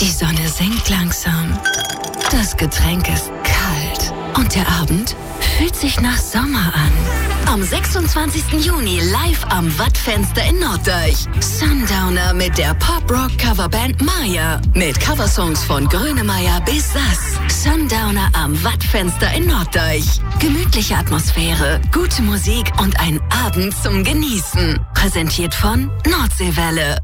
Die Sonne sinkt langsam. Das Getränk ist kalt. Und der Abend fühlt sich nach Sommer an. Am 26. Juni live am Wattfenster in Norddeich. Sundowner mit der Pop-Rock-Coverband Maya. Mit Coversongs von Grönemeyer bis Sass. Sundowner am Wattfenster in Norddeich. Gemütliche Atmosphäre, gute Musik und ein Abend zum Genießen. Präsentiert von Nordseewelle.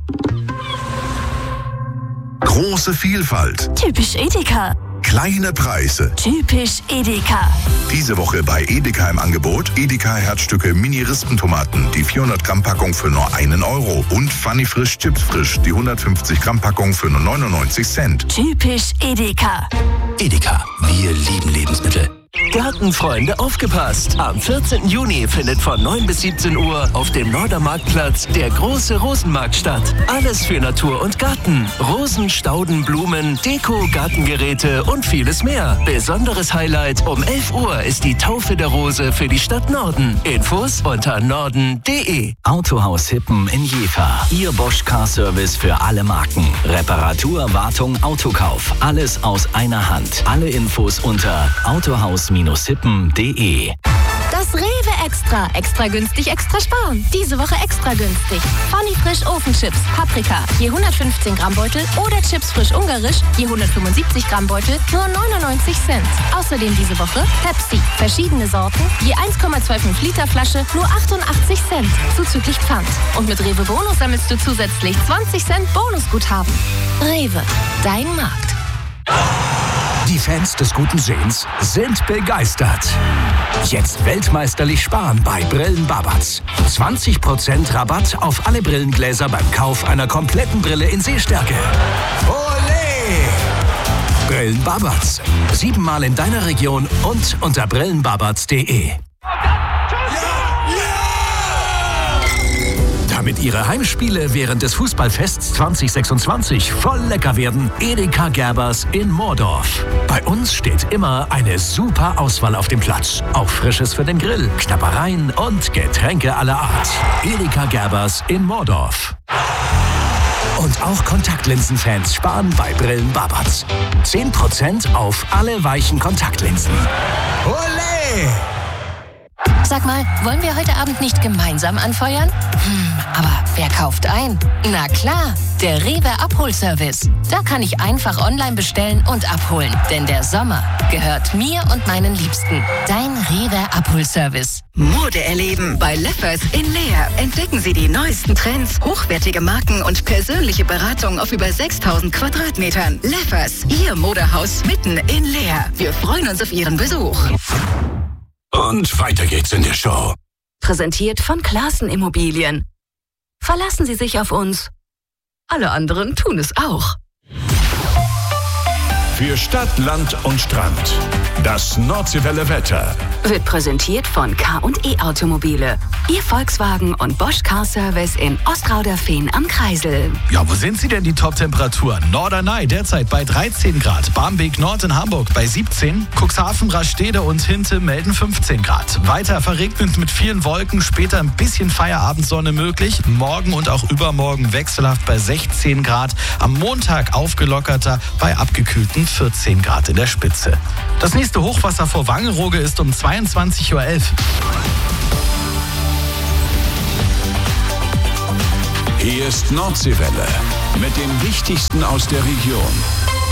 Große Vielfalt. Typisch Edeka. Kleine Preise. Typisch Edeka. Diese Woche bei Edeka im Angebot Edeka Herzstücke Mini-Rispentomaten, die 400 Gramm Packung für nur 1 Euro und Funny Frisch Chips Frisch, die 150 Gramm Packung für nur 99 Cent. Typisch Edeka. Edeka, wir lieben Lebensmittel. Gartenfreunde, aufgepasst! Am 14. Juni findet von 9 bis 17 Uhr auf dem Nordermarktplatz der große Rosenmarkt statt. Alles für Natur und Garten. Rosen, Stauden, Blumen, Deko, Gartengeräte und vieles mehr. Besonderes Highlight: um 11 Uhr ist die Taufe der Rose für die Stadt Norden. Infos unter norden.de. Autohaus Hippen in Jever. Ihr Bosch Car Service für alle Marken. Reparatur, Wartung, Autokauf. Alles aus einer Hand. Alle Infos unter autohaus-hippen.de. Das Rewe Extra. Extra günstig, extra sparen. Diese Woche extra günstig. Funny Frisch Ofenchips, Paprika, je 115 Gramm Beutel oder Chips frisch ungarisch, je 175 Gramm Beutel, nur 99 Cent. Außerdem diese Woche Pepsi, verschiedene Sorten, je 1,25 Liter Flasche, nur 88 Cent, zuzüglich Pfand. Und mit Rewe Bonus sammelst du zusätzlich 20 Cent Bonusguthaben. Rewe, dein Markt. Die Fans des guten Sehens sind begeistert. Jetzt weltmeisterlich sparen bei Brillen Babatz. 20% Rabatt auf alle Brillengläser beim Kauf einer kompletten Brille in Sehstärke. Olé! Brillen Babatz. 7-mal in deiner Region und unter brillenbabatz.de. Damit Ihre Heimspiele während des Fußballfests 2026 voll lecker werden, Edeka Gerbers in Moordorf. Bei uns steht immer eine super Auswahl auf dem Platz. Auch Frisches für den Grill, Knabbereien und Getränke aller Art. Edeka Gerbers in Moordorf. Und auch Kontaktlinsenfans sparen bei Brillen Babatz. 10% auf alle weichen Kontaktlinsen. Olé! Sag mal, wollen wir heute Abend nicht gemeinsam anfeuern? Aber wer kauft ein? Na klar, der Rewe Abholservice. Da kann ich einfach online bestellen und abholen. Denn der Sommer gehört mir und meinen Liebsten. Dein Rewe Abholservice. Mode erleben bei Leffers in Leer. Entdecken Sie die neuesten Trends, hochwertige Marken und persönliche Beratung auf über 6000 Quadratmetern. Leffers, Ihr Modehaus mitten in Leer. Wir freuen uns auf Ihren Besuch. Und weiter geht's in der Show. Präsentiert von Klaassen Immobilien. Verlassen Sie sich auf uns. Alle anderen tun es auch. Für Stadt, Land und Strand. Das Nordseewelle Wetter. Wird präsentiert von K&E Automobile. Ihr Volkswagen und Bosch Car Service in Ostrauderfehn am Kreisel. Ja, wo sind sie denn, die Top-Temperaturen? Norderney derzeit bei 13 Grad. Barmbek Nord in Hamburg bei 17. Cuxhaven, Rastede und Hinte melden 15 Grad. Weiter verregnet mit vielen Wolken. Später ein bisschen Feierabendsonne möglich. Morgen und auch übermorgen wechselhaft bei 16 Grad. Am Montag aufgelockerter bei abgekühlten 14 Grad in der Spitze. Das nächste Hochwasser vor Wangerooge ist um 22:11 Uhr. Hier ist Nordseewelle mit dem Wichtigsten aus der Region.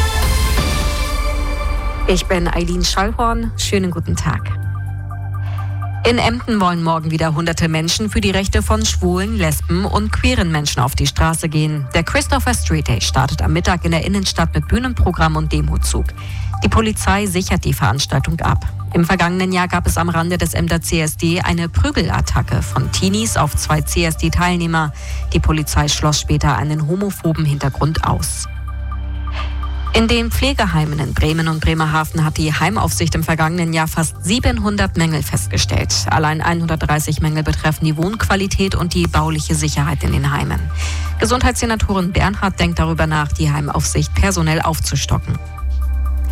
Ich bin Eileen Schallhorn. Schönen guten Tag. In Emden wollen morgen wieder hunderte Menschen für die Rechte von schwulen, lesben und queeren Menschen auf die Straße gehen. Der Christopher Street Day startet am Mittag in der Innenstadt mit Bühnenprogramm und Demozug. Die Polizei sichert die Veranstaltung ab. Im vergangenen Jahr gab es am Rande des Emder CSD eine Prügelattacke von Teenies auf 2 CSD-Teilnehmer. Die Polizei schloss später einen homophoben Hintergrund aus. In den Pflegeheimen in Bremen und Bremerhaven hat die Heimaufsicht im vergangenen Jahr fast 700 Mängel festgestellt. Allein 130 Mängel betreffen die Wohnqualität und die bauliche Sicherheit in den Heimen. Gesundheitssenatorin Bernhard denkt darüber nach, die Heimaufsicht personell aufzustocken.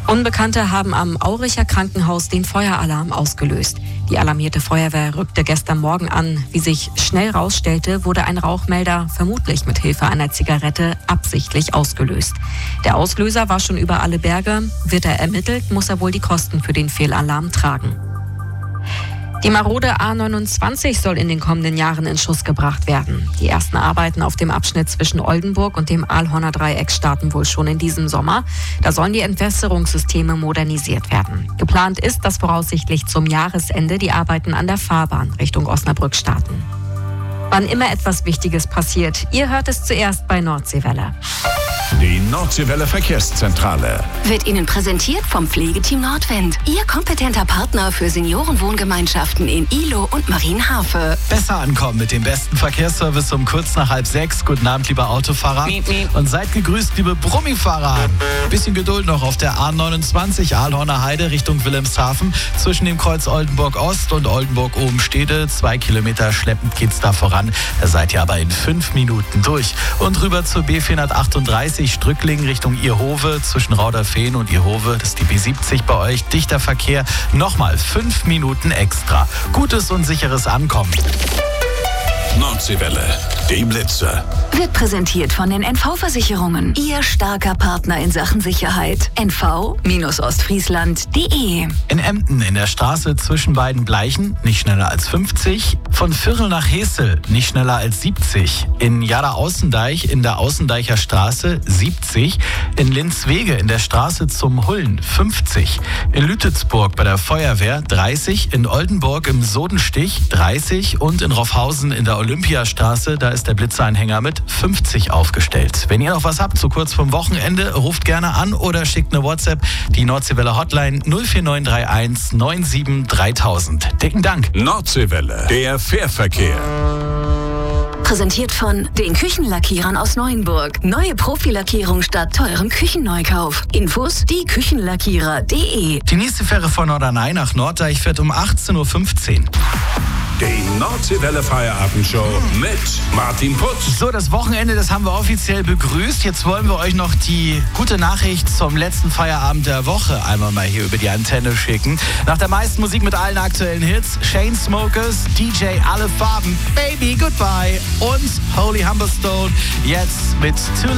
Unbekannte haben am Auricher Krankenhaus den Feueralarm ausgelöst. Die alarmierte Feuerwehr rückte gestern Morgen an. Wie sich schnell rausstellte, wurde ein Rauchmelder vermutlich mit Hilfe einer Zigarette absichtlich ausgelöst. Der Auslöser war schon über alle Berge. Wird er ermittelt, muss er wohl die Kosten für den Fehlalarm tragen. Die marode A29 soll in den kommenden Jahren in Schuss gebracht werden. Die ersten Arbeiten auf dem Abschnitt zwischen Oldenburg und dem Aalhorner Dreieck starten wohl schon in diesem Sommer. Da sollen die Entwässerungssysteme modernisiert werden. Geplant ist, dass voraussichtlich zum Jahresende die Arbeiten an der Fahrbahn Richtung Osnabrück starten. Wann immer etwas Wichtiges passiert, ihr hört es zuerst bei Nordseewelle. Die Nordseewelle Verkehrszentrale Wird Ihnen präsentiert vom Pflegeteam Nordwind. Ihr kompetenter Partner für Seniorenwohngemeinschaften in Ihlow und Marienhafe. Besser ankommen mit dem besten Verkehrsservice um kurz nach 5:30. Guten Abend, lieber Autofahrer. Und seid gegrüßt, liebe Brummifahrer. Bisschen Geduld noch auf der A29 Aalhorner Heide Richtung Wilhelmshaven. Zwischen dem Kreuz Oldenburg Ost und Oldenburg Obenstede. 2 Kilometer schleppend geht's da voran. Da seid ihr aber in 5 Minuten durch. Und rüber zur B438 Strückling Richtung Ierhove. Zwischen Rauderfehn und Ierhove, das ist die B70 bei euch. Dichter Verkehr. Nochmal 5 Minuten extra. Gutes und sicheres Ankommen. Nordseewelle, die Blitze. Wird präsentiert von den NV-Versicherungen. Ihr starker Partner in Sachen Sicherheit. nv-ostfriesland.de. In Emden in der Straße zwischen beiden Bleichen nicht schneller als 50. Von Vierl nach Hesel nicht schneller als 70. In Jada-Außendeich in der Außendeicher Straße 70. In Linzwege in der Straße zum Hullen 50. In Lütetsburg bei der Feuerwehr 30. In Oldenburg im Sodenstich 30. Und in Roffhausen in der Olympiastraße, da ist der Blitzeanhänger mit 50 aufgestellt. Wenn ihr noch was habt, so kurz vorm Wochenende, ruft gerne an oder schickt eine WhatsApp. Die Nordseewelle Hotline 04931 97 3000. Dicken Dank. Nordseewelle, der Fährverkehr. Präsentiert von den Küchenlackierern aus Neuenburg. Neue Profilackierung statt teurem Küchenneukauf. Infos dieküchenlackierer.de. Die nächste Fähre von Norderney nach Norddeich fährt um 18:15 Uhr. Die Nordseewelle Feierabendshow mit Martin Putz. So, das Wochenende, das haben wir offiziell begrüßt. Jetzt wollen wir euch noch die gute Nachricht zum letzten Feierabend der Woche einmal mal hier über die Antenne schicken. Nach der meisten Musik mit allen aktuellen Hits, Chainsmokers, DJ Alle Farben, Baby Goodbye und Holy Humberstone jetzt mit Too